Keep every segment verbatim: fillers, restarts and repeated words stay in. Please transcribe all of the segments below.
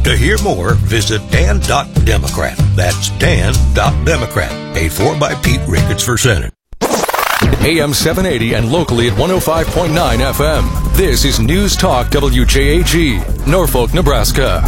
To hear more, visit dan dot democrat. That's dan dot democrat. Paid for by Pete Ricketts for Senate. A M seven eighty and locally at one oh five point nine F M. This is News Talk W J A G, Norfolk, Nebraska.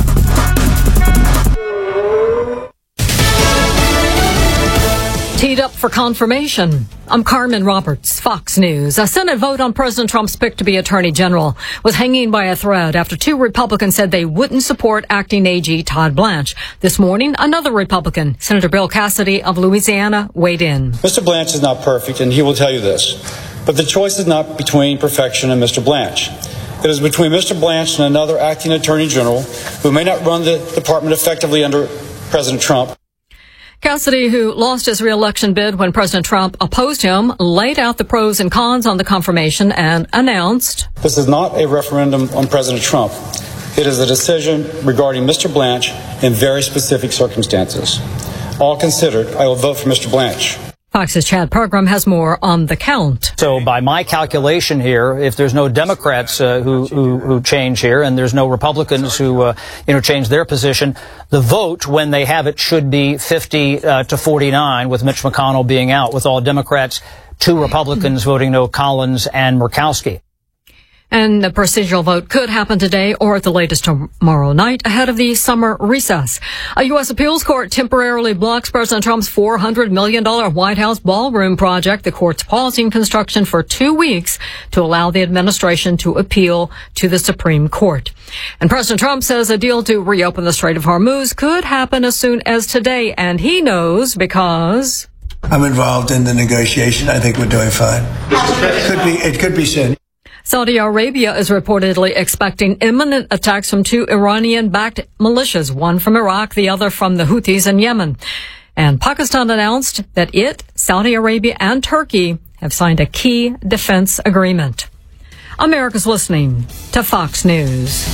Teed up for confirmation. I'm Carmen Roberts, Fox News. A Senate vote on President Trump's pick to be Attorney General was hanging by a thread after two Republicans said they wouldn't support acting A G Todd Blanche. This morning, another Republican, Senator Bill Cassidy of Louisiana, weighed in. Mister Blanche is not perfect, and he will tell you this. But the choice is not between perfection and Mister Blanche. It is between Mister Blanche and another acting Attorney General who may not run the department effectively under President Trump. Cassidy, who lost his re-election bid when President Trump opposed him, laid out the pros and cons on the confirmation and announced, "This is not a referendum on President Trump. It is a decision regarding Mister Blanche in very specific circumstances. All considered, I will vote for Mister Blanche." Fox's Chad Pergram has more on the count. So by my calculation here, if there's no Democrats uh, who, who who change here and there's no Republicans who uh, you know change their position, the vote when they have it should be fifty uh, to forty-nine, with Mitch McConnell being out, with all Democrats, two Republicans voting no, Collins and Murkowski. And the procedural vote could happen today or at the latest tomorrow night ahead of the summer recess. A U S appeals court temporarily blocks President Trump's four hundred million dollars White House ballroom project. The court's pausing construction for two weeks to allow the administration to appeal to the Supreme Court. And President Trump says a deal to reopen the Strait of Hormuz could happen as soon as today. And he knows because I'm involved in the negotiation. I think we're doing fine. It could be, it could be soon. Saudi Arabia is reportedly expecting imminent attacks from two Iranian-backed militias, one from Iraq, the other from the Houthis in Yemen. And Pakistan announced that it, Saudi Arabia, and Turkey have signed a key defense agreement. America's listening to Fox News.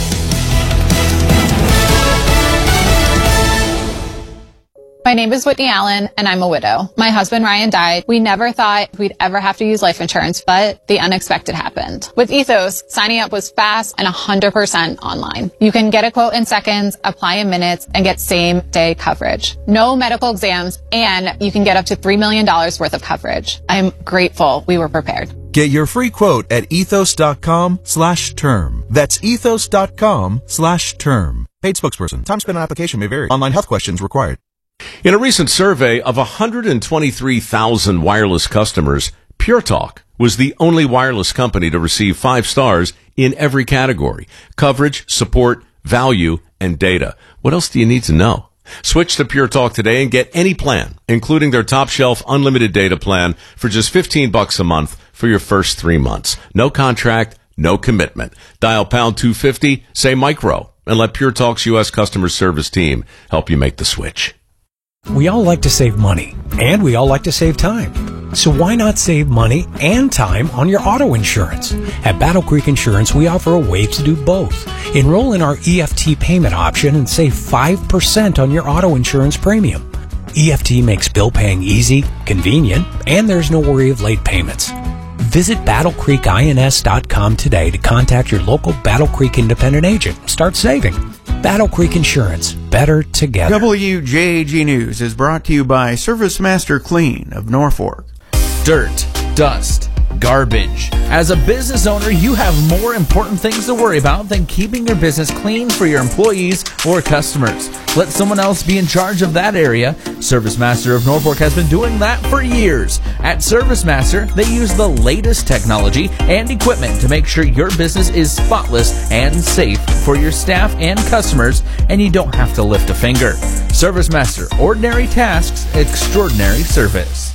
My name is Whitney Allen, and I'm a widow. My husband, Ryan, died. We never thought we'd ever have to use life insurance, but the unexpected happened. With Ethos, signing up was fast and one hundred percent online. You can get a quote in seconds, apply in minutes, and get same-day coverage. No medical exams, and you can get up to three million dollars worth of coverage. I'm grateful we were prepared. Get your free quote at ethos.com slash term. That's ethos.com slash term. Paid spokesperson. Time spent on application may vary. Online health questions required. In a recent survey of one hundred twenty-three thousand wireless customers, Pure Talk was the only wireless company to receive five stars in every category: coverage, support, value, and data. What else do you need to know? Switch to Pure Talk today and get any plan, including their top shelf unlimited data plan, for just fifteen bucks a month for your first three months. No contract, no commitment. Dial pound two fifty, say micro, and let Pure Talk's U S customer service team help you make the switch. We all like to save money, and we all like to save time. So why not save money and time on your auto insurance? At Battle Creek Insurance, we offer a way to do both. Enroll in our E F T payment option and save five percent on your auto insurance premium. E F T makes bill paying easy, convenient, and there's no worry of late payments. Visit battle creek ins dot com today to contact your local Battle Creek independent agent and start saving. Battle Creek Insurance. Better together. W J A G News is brought to you by Service Master Clean of Norfolk. Dirt, dust, garbage. As a business owner, you have more important things to worry about than keeping your business clean for your employees or customers. Let someone else be in charge of that area. Service Master of Norfolk has been doing that for years. At Service Master, they use the latest technology and equipment to make sure your business is spotless and safe for your staff and customers, and you don't have to lift a finger. Service Master, ordinary tasks, extraordinary service.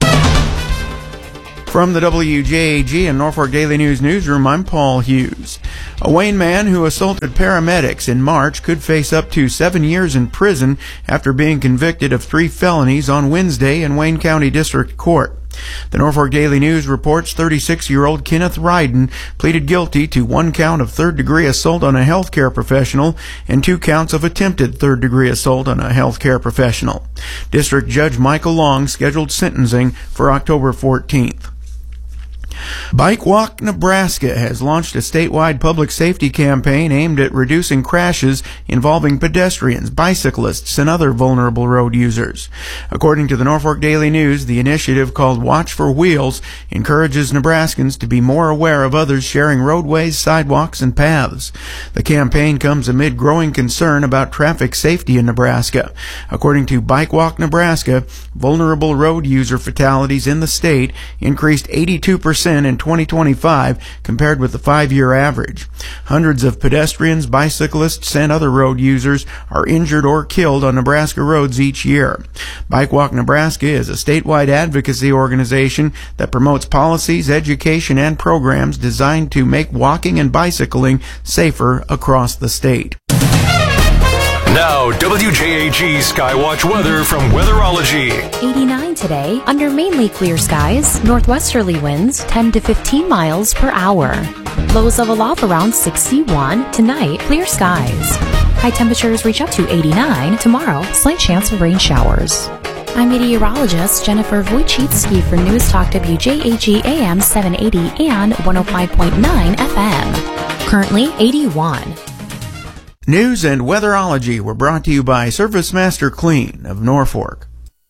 From the W J A G and Norfolk Daily News newsroom, I'm Paul Hughes. A Wayne man who assaulted paramedics in March could face up to seven years in prison after being convicted of three felonies on Wednesday in Wayne County District Court. The Norfolk Daily News reports thirty-six-year-old Kenneth Ryden pleaded guilty to one count of third-degree assault on a healthcare professional and two counts of attempted third-degree assault on a healthcare professional. District Judge Michael Long scheduled sentencing for October fourteenth. Bike Walk Nebraska has launched a statewide public safety campaign aimed at reducing crashes involving pedestrians, bicyclists, and other vulnerable road users. According to the Norfolk Daily News, the initiative, called Watch for Wheels, encourages Nebraskans to be more aware of others sharing roadways, sidewalks, and paths. The campaign comes amid growing concern about traffic safety in Nebraska. According to Bike Walk Nebraska, vulnerable road user fatalities in the state increased eighty-two percent in twenty twenty-five compared with the five-year average. Hundreds of pedestrians, bicyclists, and other road users are injured or killed on Nebraska roads each year. Bike Walk Nebraska is a statewide advocacy organization that promotes policies, education, and programs designed to make walking and bicycling safer across the state. Now, W J A G Skywatch weather from Weatherology. eighty-nine today, under mainly clear skies, northwesterly winds ten to fifteen miles per hour. Lows level off around sixty-one. Tonight, clear skies. High temperatures reach up to eighty-nine. Tomorrow, slight chance of rain showers. I'm meteorologist Jennifer Wojcicki for News Talk W J A G A M seven eighty and one oh five point nine F M. Currently eighty-one. News and Weatherology were brought to you by Surface Master Clean of Norfolk.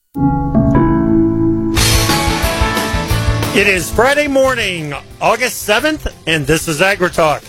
It is Friday morning, August seventh, and this is AgriTalk.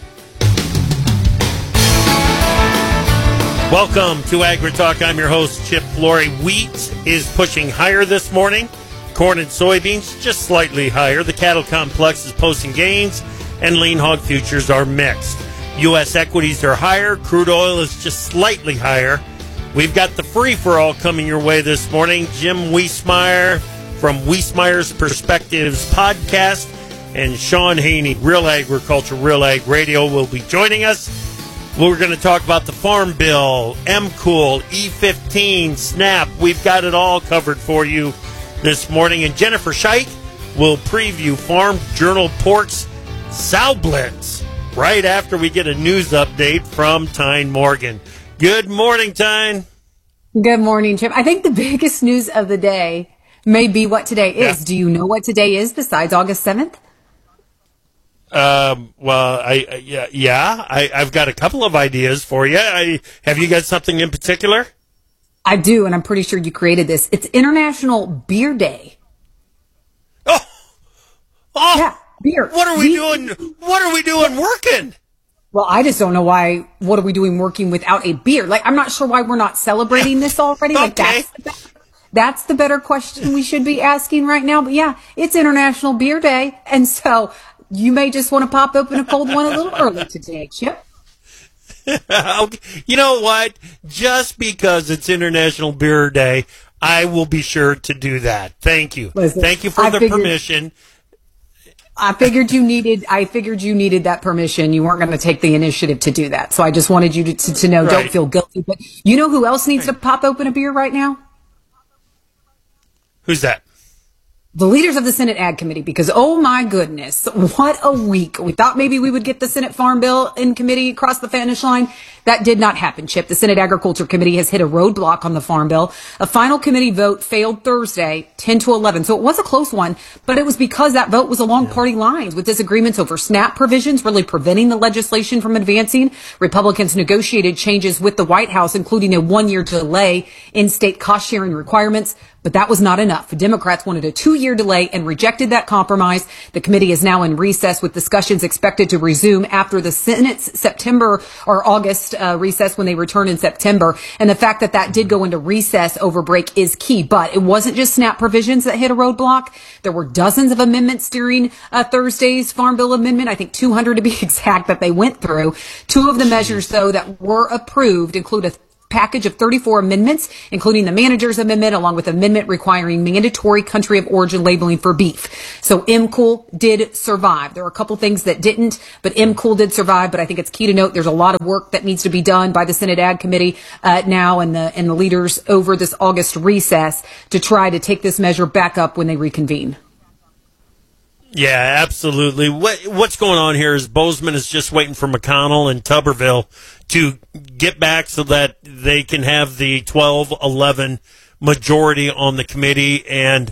Welcome to AgriTalk. I'm your host, Chip Flory. Wheat is pushing higher this morning. Corn and soybeans just slightly higher. The cattle complex is posting gains, and lean hog futures are mixed. U S equities are higher. Crude oil is just slightly higher. We've got the free-for-all coming your way this morning. Jim Wiesmeyer from Wiesmeyer's Perspectives podcast and Sean Haney, Real Agriculture, Real Ag Radio, will be joining us. We're going to talk about the Farm Bill, M Cool, E fifteen, SNAP. We've got it all covered for you this morning. And Jennifer Scheit will preview Farm Journal Pork's Sow Blitz right after we get a news update from Tyne Morgan. Good morning, Tyne. Good morning, Chip. I think the biggest news of the day may be what today is. Yeah. Do you know what today is besides August seventh? Um, well, I, I yeah, yeah I, I've got a couple of ideas for you. I, have you got something in particular? I do, and I'm pretty sure you created this. It's International Beer Day. Oh, oh. Yeah. Beer. What are we doing? What are we doing working? Well, I just don't know why. What are we doing working without a beer? Like, I'm not sure why we're not celebrating this already. Like, okay. that's, that's the better question we should be asking right now. But yeah, it's International Beer Day. And so you may just want to pop open a cold one a little early today, Chip. You know what? Just because it's International Beer Day, I will be sure to do that. Thank you. Listen, Thank you for I the figured- permission. I figured you needed. I figured you needed that permission. You weren't going to take the initiative to do that. So I just wanted you to, to, to know. Right. Don't feel guilty. But you know who else needs to pop open a beer right now? Who's that? The leaders of the Senate Ag Committee, because, oh my goodness, what a week. We thought maybe we would get the Senate Farm Bill in committee across the finish line. That did not happen, Chip. The Senate Agriculture Committee has hit a roadblock on the Farm Bill. A final committee vote failed Thursday, ten to eleven. So it was a close one, but it was because that vote was along party lines with disagreements over SNAP provisions, really preventing the legislation from advancing. Republicans negotiated changes with the White House, including a one-year delay in state cost-sharing requirements. But that was not enough. Democrats wanted a two-year delay and rejected that compromise. The committee is now in recess with discussions expected to resume after the Senate's September or August uh, recess when they return in September. And the fact that that did go into recess over break is key. But it wasn't just SNAP provisions that hit a roadblock. There were dozens of amendments during uh, Thursday's Farm Bill amendment. I think two hundred to be exact that they went through. Two of the measures, though, that were approved include a package of thirty-four amendments, including the manager's amendment, along with amendment requiring mandatory country of origin labeling for beef. So M Cool did survive. There were a couple things that didn't, but M Cool did survive. But I think it's key to note there's a lot of work that needs to be done by the Senate Ag Committee uh, now and the and the leaders over this August recess to try to take this measure back up when they reconvene. Yeah, absolutely. What, what's going on here is Bozeman is just waiting for McConnell and Tuberville to get back so that they can have the twelve eleven majority on the committee. And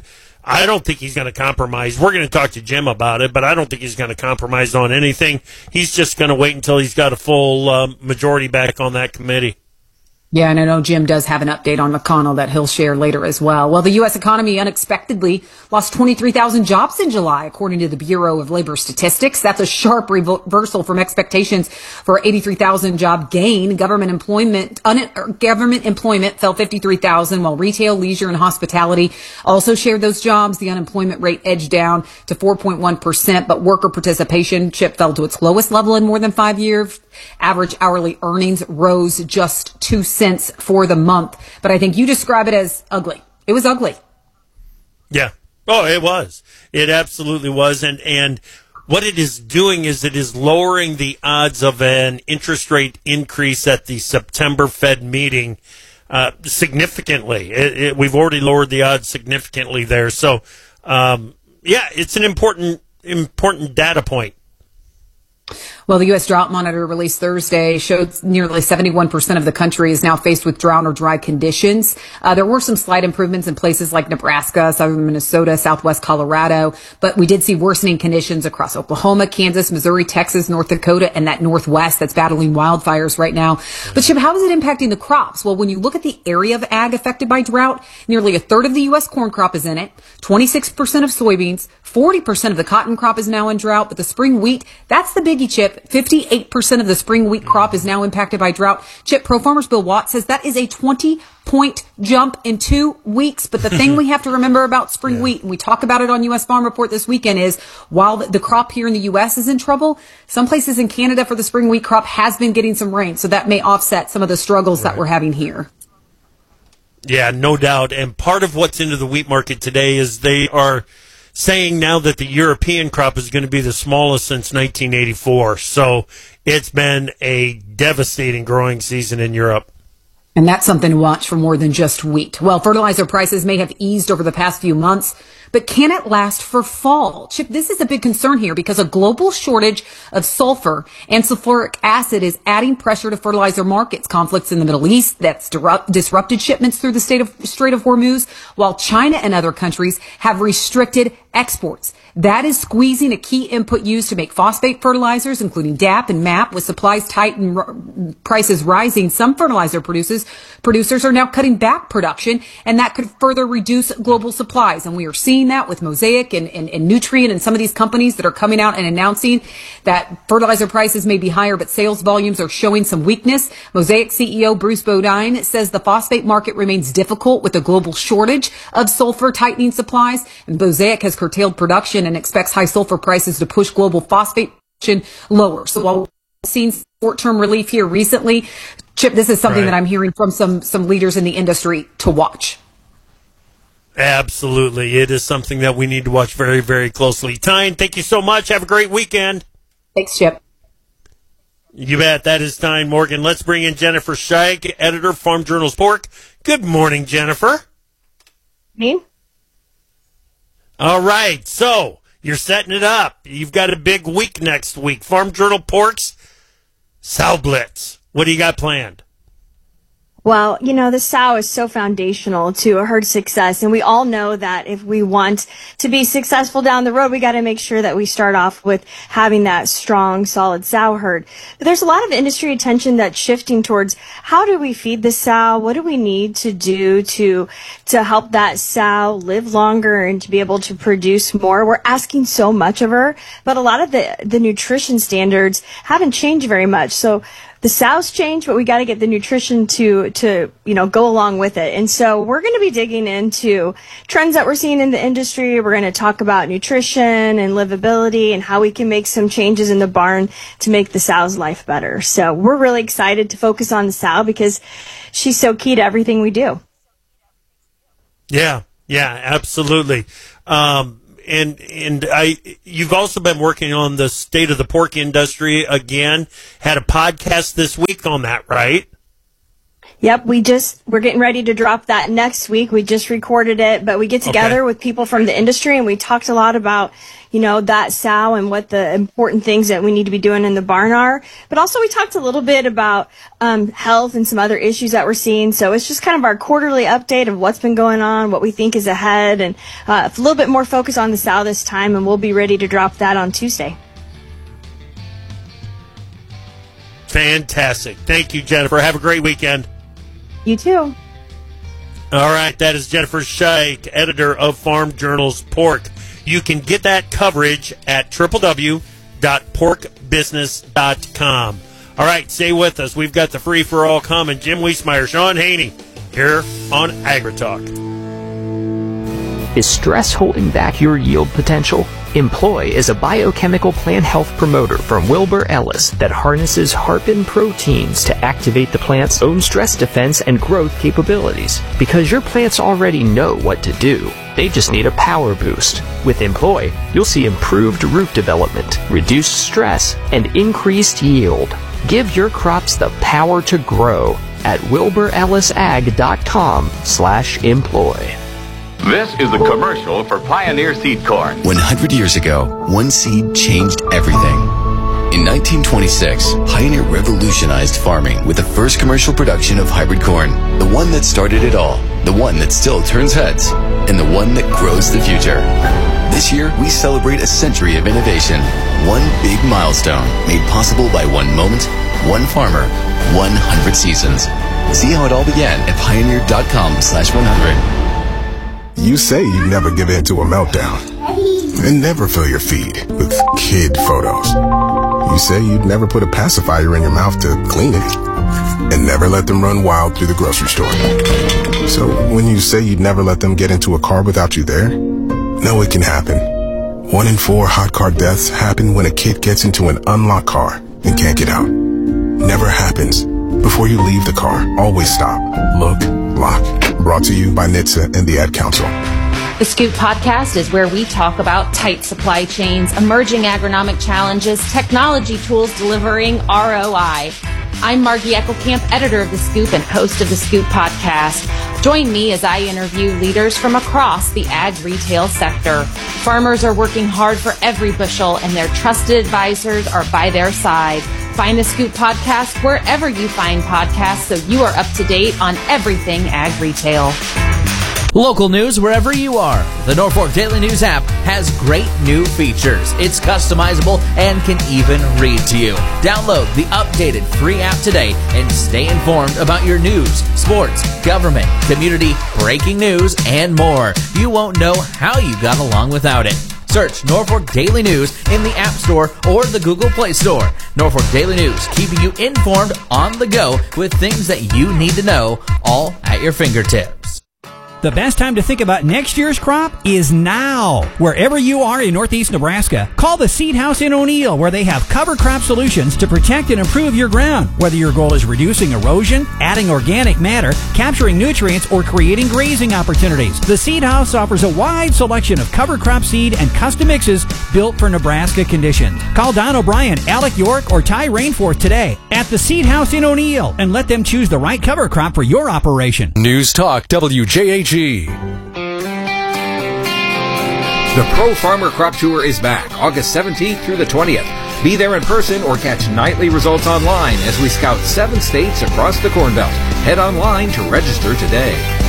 I don't think he's going to compromise. We're going to talk to Jim about it, but I don't think he's going to compromise on anything. He's just going to wait until he's got a full um, majority back on that committee. Yeah, and I know Jim does have an update on McConnell that he'll share later as well. Well, the U S economy unexpectedly lost twenty-three thousand jobs in July, according to the Bureau of Labor Statistics. That's a sharp reversal from expectations for eighty-three thousand job gain. Government employment, un, government employment fell fifty-three thousand, while retail, leisure, and hospitality also shared those jobs. The unemployment rate edged down to four point one percent, but worker participation, Chip, fell to its lowest level in more than five years. Average hourly earnings rose just two cents for the month. But I think you describe it as ugly. It was ugly. Yeah. Oh, it was. It absolutely was. And, and what it is doing is it is lowering the odds of an interest rate increase at the September Fed meeting uh, significantly. It, it, we've already lowered the odds significantly there. So, um, yeah, it's an important, important data point. Well, the U S Drought Monitor released Thursday showed nearly seventy-one percent of the country is now faced with drought or dry conditions. Uh, there were some slight improvements in places like Nebraska, southern Minnesota, southwest Colorado, but we did see worsening conditions across Oklahoma, Kansas, Missouri, Texas, North Dakota, and that Northwest that's battling wildfires right now. But Chip, how is it impacting the crops? Well, when you look at the area of ag affected by drought, nearly a third of the U S corn crop is in it, twenty-six percent of soybeans, forty percent of the cotton crop is now in drought, but the spring wheat, that's the biggie, Chip. fifty-eight percent of the spring wheat crop is now impacted by drought. Chip, Pro Farmers Bill Watt says that is a twenty-point jump in two weeks. But the thing we have to remember about spring yeah. wheat, and we talk about it on U S Farm Report this weekend, is while the crop here in the U S is in trouble, some places in Canada for the spring wheat crop has been getting some rain. So that may offset some of the struggles right. that we're having here. Yeah, no doubt. And part of what's into the wheat market today is they are saying now that the European crop is going to be the smallest since nineteen eighty-four. So it's been a devastating growing season in Europe. And that's something to watch for more than just wheat. Well, fertilizer prices may have eased over the past few months, but can it last for fall? Chip, this is a big concern here because a global shortage of sulfur and sulfuric acid is adding pressure to fertilizer markets. Conflicts in the Middle East that's disrupted shipments through the state of Strait of Hormuz, while China and other countries have restricted exports. That is squeezing a key input used to make phosphate fertilizers, including D A P and M A P. With supplies tight and r- prices rising, some fertilizer producers producers are now cutting back production, and that could further reduce global supplies. And we are seeing that with Mosaic and, and, and Nutrien and some of these companies that are coming out and announcing that fertilizer prices may be higher, but sales volumes are showing some weakness. Mosaic C E O Bruce Bodine says the phosphate market remains difficult with a global shortage of sulfur tightening supplies, and Mosaic has curtailed production and expects high sulfur prices to push global phosphate production lower. So while we've seen short-term relief here recently, Chip, this is something right. that I'm hearing from some, some leaders in the industry to watch. Absolutely. It is something that we need to watch very, very closely. Tyne, thank you so much. Have a great weekend. Thanks, Chip. You bet. That is Tyne Morgan. Let's bring in Jennifer Scheig, editor, Farm Journal's Pork. Good morning, Jennifer. Me? All right, so you're setting it up. You've got a big week next week. Farm Journal Pork's Sow Blitz. What do you got planned? Well, you know, the sow is so foundational to a herd success, and we all know that if we want to be successful down the road, we got to make sure that we start off with having that strong, solid sow herd. But there's a lot of industry attention that's shifting towards how do we feed the sow? What do we need to do to to help that sow live longer and to be able to produce more? We're asking so much of her, but a lot of the, the nutrition standards haven't changed very much. So the sows change, but we got to get the nutrition to, to, you know, go along with it. And so we're going to be digging into trends that we're seeing in the industry. We're going to talk about nutrition and livability and how we can make some changes in the barn to make the sow's life better. So we're really excited to focus on the sow because she's so key to everything we do. Yeah, yeah, absolutely. Um, And and I, you've also been working on the state of the pork industry again. Had a podcast this week on that, right? Yep, we just, we're getting ready to drop that next week. We just recorded it, but we get together Okay. with people from the industry and we talked a lot about, you know, that sow and what the important things that we need to be doing in the barn are. But also we talked a little bit about um, health and some other issues that we're seeing. So it's just kind of our quarterly update of what's been going on, what we think is ahead, and uh, a little bit more focus on the sow this time, and we'll be ready to drop that on Tuesday. Fantastic. Thank you, Jennifer. Have a great weekend. You too. All right, that is Jennifer Scheich, editor of Farm Journal's Pork. You can get that coverage at w w w dot pork business dot com. All right, stay with us. We've got the free-for-all coming. Jim Wiesmeyer, Sean Haney, here on AgriTalk. Is stress holding back your yield potential? Employ is a biochemical plant health promoter from Wilbur Ellis that harnesses harpin proteins to activate the plant's own stress defense and growth capabilities. Because your plants already know what to do. They just need a power boost. With Employ, you'll see improved root development, reduced stress, and increased yield. Give your crops the power to grow at wilbur ellis ag dot com slash employ. This is the commercial for Pioneer Seed Corn. one hundred years ago, one seed changed everything. In nineteen twenty-six, Pioneer revolutionized farming with the first commercial production of hybrid corn. The one that started it all, the one that still turns heads, and the one that grows the future. This year, we celebrate a century of innovation. One big milestone made possible by one moment, one farmer, one hundred seasons. See how it all began at pioneer dot com slash one hundred. You say you never give in to a meltdown and never fill your feed with kid photos. You say you'd never put a pacifier in your mouth to clean it and never let them run wild through the grocery store. So when you say you'd never let them get into a car without you there, know it can happen. One in four hot car deaths happen when a kid gets into an unlocked car and can't get out. Never happens. Before you leave the car, always stop, look, lock. Brought to you by N H T S A and the Ad Council. The Scoop Podcast is where we talk about tight supply chains, emerging agronomic challenges, technology tools delivering R O I. I'm Margie Eckelkamp, editor of The Scoop and host of The Scoop Podcast. Join me as I interview leaders from across the ag retail sector. Farmers are working hard for every bushel, and their trusted advisors are by their side. Find The Scoop Podcast wherever you find podcasts so you are up to date on everything ag retail. Local news wherever you are. The Norfolk Daily News app has great new features. It's customizable and can even read to you. Download the updated free app today and stay informed about your news, sports, government, community, breaking news, and more. You won't know how you got along without it. Search Norfolk Daily News in the App Store or the Google Play Store. Norfolk Daily News, keeping you informed on the go with things that you need to know, all at your fingertips. The best time to think about next year's crop is now. Wherever you are in northeast Nebraska, call the Seed House in O'Neill, where they have cover crop solutions to protect and improve your ground. Whether your goal is reducing erosion, adding organic matter, capturing nutrients, or creating grazing opportunities, the Seed House offers a wide selection of cover crop seed and custom mixes built for Nebraska conditions. Call Don O'Brien, Alec York, or Ty Rainforth today at the Seed House in O'Neill and let them choose the right cover crop for your operation. News Talk W J A G. The Pro Farmer Crop Tour is back August seventeenth through the twentieth. Be there in person or catch nightly results online as we scout seven states across the Corn Belt. Head online to register today.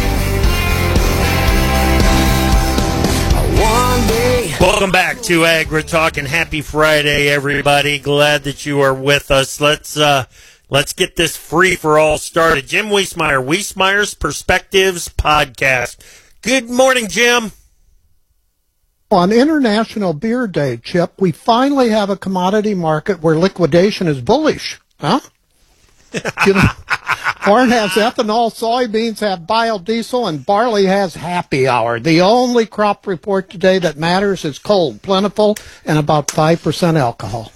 Welcome back to AgriTalk and happy Friday, everybody. Glad that you are with us. Let's uh, let's get this free for all started. Jim Wiesmeyer, Wiesmeyer's Perspectives Podcast. Good morning, Jim. On International Beer Day, Chip, we finally have a commodity market where liquidation is bullish. Huh? You know, corn has ethanol, soybeans have biodiesel, and barley has happy hour. The only crop report today that matters is cold, plentiful, and about five percent alcohol.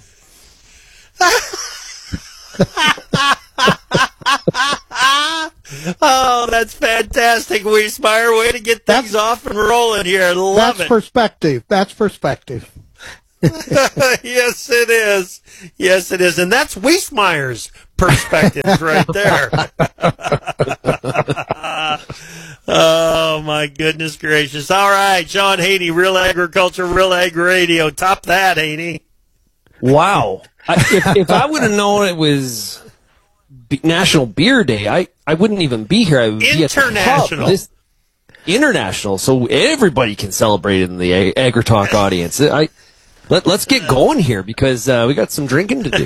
Oh, that's fantastic, Wiesmeyer. Way to get things that's, off and rolling here. Love that's it. That's perspective. That's perspective. Yes, it is. Yes, it is. And that's Wiesmeyer's perspective right there. Oh, my goodness gracious. All right, Sean Haney, Real Agriculture, Real Ag Radio. Top that, Haney. Wow. I, if, if I would have known it was B- National Beer Day, I, I wouldn't even be here. I would be International. At the pub. This, international, so everybody can celebrate in the Ag- AgriTalk audience. I let, let's get going here because uh, we got some drinking to do.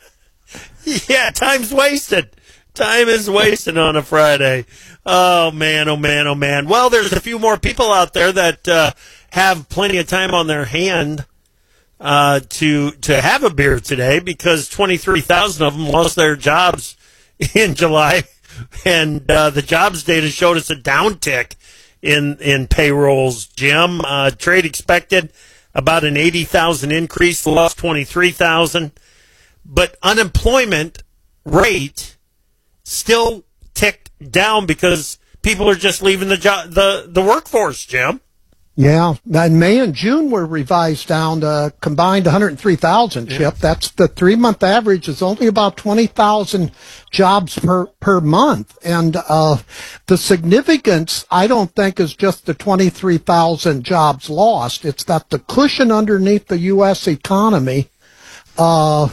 Yeah, time's wasted. Time is wasted on a Friday. Oh, man, oh, man, oh, man. Well, there's a few more people out there that uh, have plenty of time on their hand uh, to to have a beer today because twenty-three thousand of them lost their jobs in July, and uh, the jobs data showed us a downtick in, in payrolls, Jim. Uh, trade expected about an eighty thousand increase, lost twenty-three thousand. But unemployment rate still ticked down because people are just leaving the job, the, the workforce, Jim. Yeah, and May and June were revised down to combined one hundred three thousand, Chip. Yeah. That's the three-month average is only about twenty thousand jobs per, per month. And uh, the significance, I don't think, is just the twenty-three thousand jobs lost. It's that the cushion underneath the U S economy uh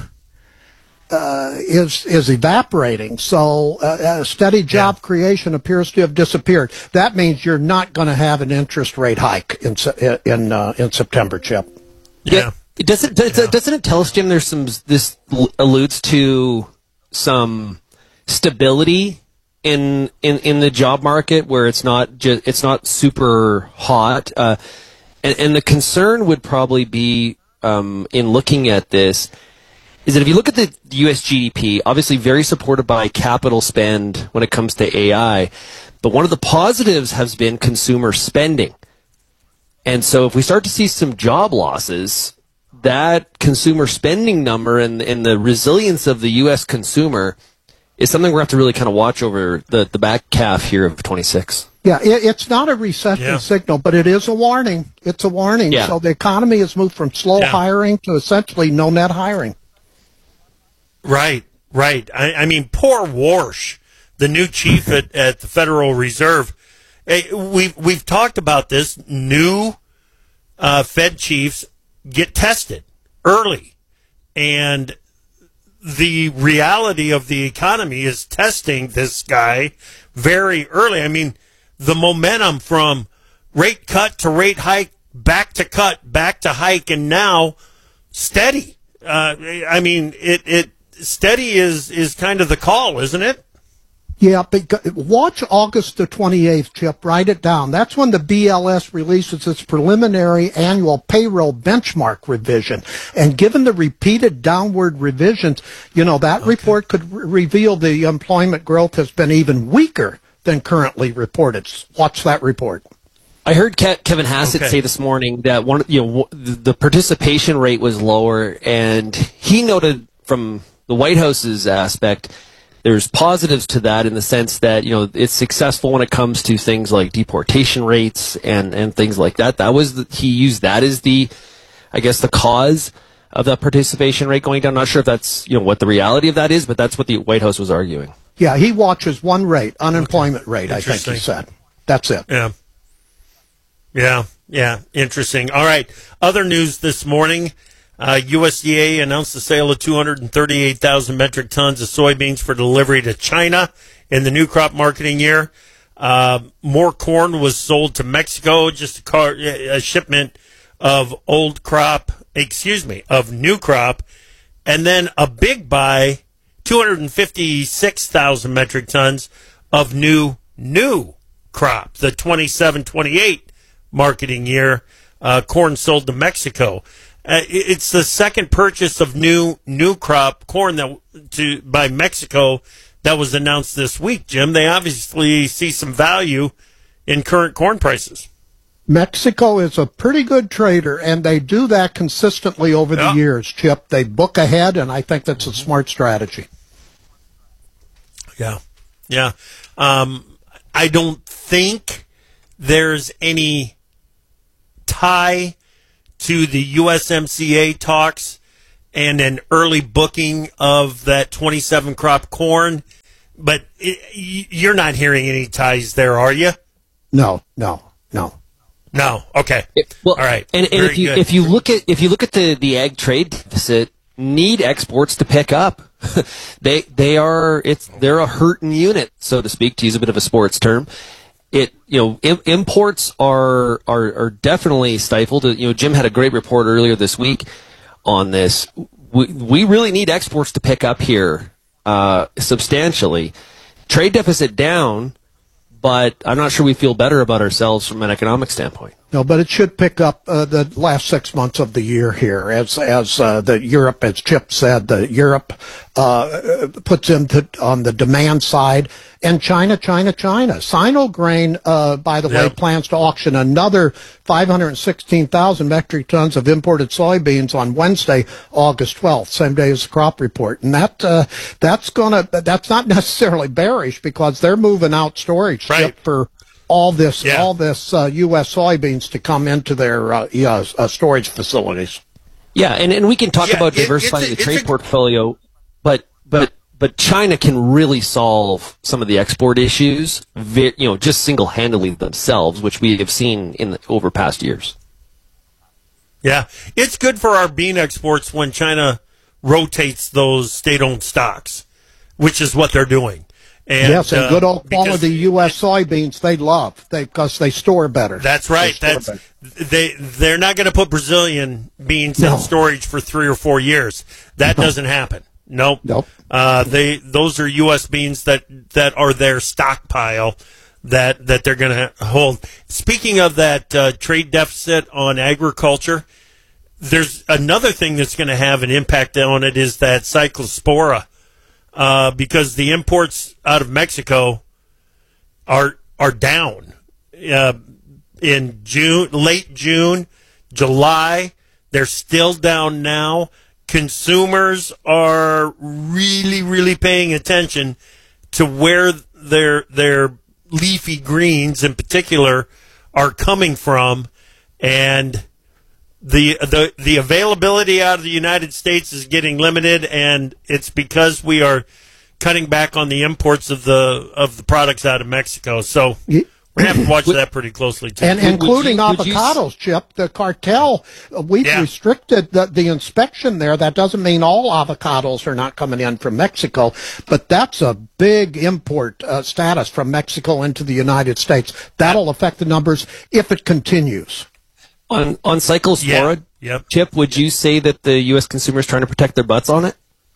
Uh, is is evaporating. So uh, steady job yeah. creation appears to have disappeared. That means you're not going to have an interest rate hike in in uh, in September, Chip. Yeah. yeah. Does it does, yeah. doesn't it tell us, Jim? There's some this alludes to some stability in in in the job market where it's not just it's not super hot. Uh, and, and the concern would probably be um, in looking at this. Is that if you look at the U S G D P, obviously very supported by capital spend when it comes to A I, but one of the positives has been consumer spending. And so if we start to see some job losses, that consumer spending number and, and the resilience of the U S consumer is something we're going to have to really kind of watch over the, the back half here of twenty-six. Yeah, it, it's not a recession yeah. signal, but it is a warning. It's a warning. Yeah. So the economy has moved from slow yeah. hiring to essentially no net hiring. Right, right. I, I mean, poor Warsh, the new chief at, at the Federal Reserve. Hey, we've we've talked about this. New uh, Fed chiefs get tested early, and the reality of the economy is testing this guy very early. I mean, the momentum from rate cut to rate hike, back to cut, back to hike, and now steady. Uh, I mean, it it. Steady is, is kind of the call, isn't it? Yeah, but watch August the twenty-eighth, Chip. Write it down. That's when the B L S releases its preliminary annual payroll benchmark revision. And given the repeated downward revisions, you know, that okay. report could re- reveal the employment growth has been even weaker than currently reported. Watch that report. I heard Ke- Kevin Hassett okay. say this morning that one, you know, the participation rate was lower, and he noted from the White House's aspect, there's positives to that in the sense that, you know, it's successful when it comes to things like deportation rates and, and things like that. That was the, he used that as the, I guess, the cause of that participation rate going down. I'm not sure if that's, you know, what the reality of that is, but that's what the White House was arguing. Yeah, he watches one rate, unemployment rate, I think he said. That's it. Yeah. Yeah, yeah, interesting. All right, other news this morning. Uh, U S D A announced the sale of two hundred thirty-eight thousand metric tons of soybeans for delivery to China in the new crop marketing year. Uh, more corn was sold to Mexico, just a, car, a shipment of old crop, excuse me, of new crop, and then a big buy, two hundred fifty-six thousand metric tons of new, new crop, the twenty-seven twenty-eight marketing year, uh, corn sold to Mexico. Uh, it's the second purchase of new new crop corn that to by Mexico that was announced this week, Jim. They obviously see some value in current corn prices. Mexico is a pretty good trader, and they do that consistently over yeah. the years, Chip. They book ahead, and I think that's a smart strategy. Yeah, yeah. Um, I don't think there's any tie to the U S M C A talks and an early booking of that twenty-seven crop corn but it, you're not hearing any ties there, are you? No, no, no. No. Okay. Well, all right. And, and Very if you good. if you look at if you look at the, the ag trade deficit, need exports to pick up. they they are it's they're a hurting unit, so to speak, to use a bit of a sports term. It you know im- imports are are are definitely stifled. You know, Jim had a great report earlier this week on this. We we really need exports to pick up here uh, substantially. Trade deficit down, but I'm not sure we feel better about ourselves from an economic standpoint. No, but it should pick up uh, the last six months of the year here, as as uh, the Europe, as Chip said, the Europe uh, puts into on the demand side, and China, China, China. Sinograin, uh, by the way, Yep. plans to auction another five hundred sixteen thousand metric tons of imported soybeans on Wednesday, August twelfth, same day as the crop report, and that uh, that's gonna that's not necessarily bearish because they're moving out storage Right. for all this, Yeah. all this uh, U S soybeans to come into their uh, yeah, uh, storage facilities. Yeah, and, and we can talk Yeah, about it- diversifying it's a- the trade it's a- portfolio, but but but China can really solve some of the export issues, ve- you know, just single-handedly themselves, which we have seen in the over past years. Yeah, it's good for our bean exports when China rotates those state-owned stocks, which is what they're doing. And, yes, and uh, good old because- quality U S soybeans they love they because they store better. That's right. They store That's better. they. They're not going to put Brazilian beans No. in storage for three or four years. That No. doesn't happen. Nope. Nope. Uh, they those are U S beans that that are their stockpile that that they're going to hold. Speaking of that uh, trade deficit on agriculture, there's another thing that's going to have an impact on it is that cyclospora. Uh, because the imports out of Mexico are are down uh, in June, late June, July. They're still down now. Consumers are really, really paying attention to where their their leafy greens, in particular, are coming from, and the the the availability out of the United States is getting limited, and it's because we are cutting back on the imports of the of the products out of Mexico. So we're gonna have to watch that pretty closely too. And Would- would including you- would you s- avocados, Chip, the cartel, uh, we've Yeah. restricted the, the inspection there. That doesn't mean all avocados are not coming in from Mexico, but that's a big import uh, status from Mexico into the United States. That'll affect the numbers if it continues. On on cyclospora, Yeah. Yep. Chip, would you say that the U S consumer is trying to protect their butts on it?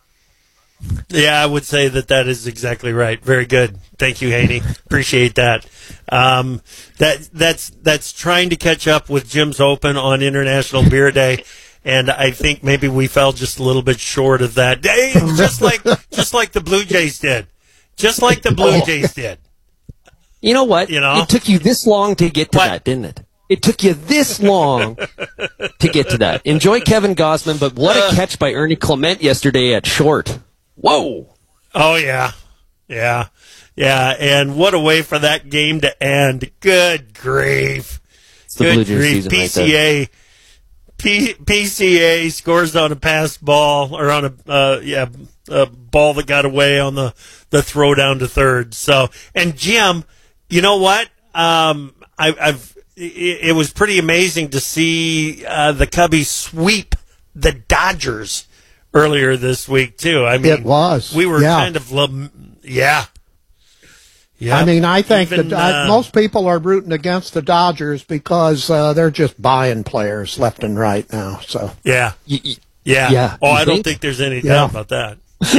Yeah, I would say that that is exactly right. Very good. Thank you, Haney. Appreciate that. Um, that that's that's trying to catch up with Jim's Open on International Beer Day, and I think maybe we fell just a little bit short of that. Hey, just like just like the Blue Jays did, just like the Blue Jays did. You know what? You know? It took you this long to get to What? that, didn't it? It took you this long to get to that. Enjoy Kevin Gosman, but what a catch by Ernie Clement yesterday at short. Whoa. Oh yeah, yeah, yeah, and what a way for that game to end. Good grief. It's the Good Blue Jays grief. season right P C A, P, PCA scores on a pass ball or on a uh, yeah a ball that got away on the the throw down to third. So and Jim, you know what? Um, I, I've it, it was pretty amazing to see uh, the Cubbies sweep the Dodgers earlier this week too. I mean, It was, we were yeah. kind of lum- yeah. Yeah. I mean, I think Even, that uh, uh, most people are rooting against the Dodgers because uh, they're just buying players left and right now. So Yeah. Y- y- Yeah. Yeah, Oh, you I don't think? think there's any Yeah. doubt about that.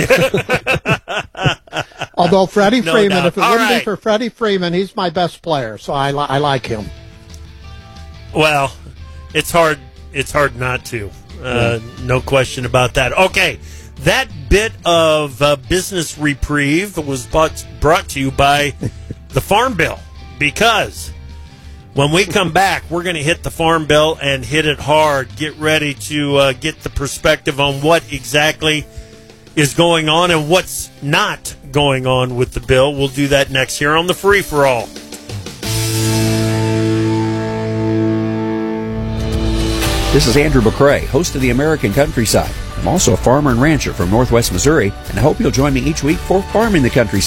although Freddie No Freeman, doubt. if it All wouldn't right. be for Freddie Freeman, he's my best player. So I, li- I like him. Well, it's hard. It's hard not to. Uh, no question about that. Okay, that bit of uh, business reprieve was bought, brought to you by the Farm Bill, because when we come back, we're going to hit the Farm Bill and hit it hard. Get ready to uh, get the perspective on what exactly is going on and what's not going on with the bill. We'll do that next here on the Free for All. This is Andrew McCrae, host of the American Countryside. I'm also a farmer and rancher from Northwest Missouri, and I hope you'll join me each week for Farming the Countryside.